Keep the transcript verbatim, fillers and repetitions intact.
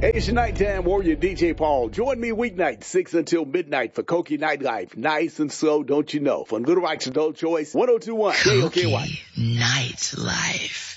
Asian Nighttime Warrior D J Paul. Join me weeknight, six until midnight for Koki Nightlife. Nice and slow, don't you know? From Little Rock's Adult Choice, one oh two point one K O K Y. Nightlife.